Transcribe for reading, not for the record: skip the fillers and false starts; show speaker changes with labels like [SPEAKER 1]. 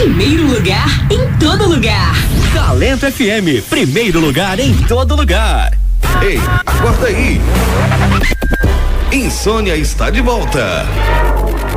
[SPEAKER 1] Primeiro lugar em todo lugar.
[SPEAKER 2] Talento FM, primeiro lugar em todo lugar.
[SPEAKER 3] Ei, acorda aí. Insônia está de volta.